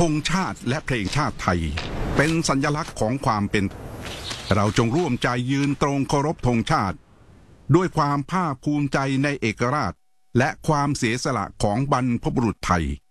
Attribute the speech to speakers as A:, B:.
A: งชาติและเพลงชาติไทยเป็นสัญลักษณ์ของความเป็นเราจงร่วมใจยืนตรงเคารพธงชาติด้วยความภาคภูมิใจในเอกราชและความเสียสละของบรรพบุรุษไทย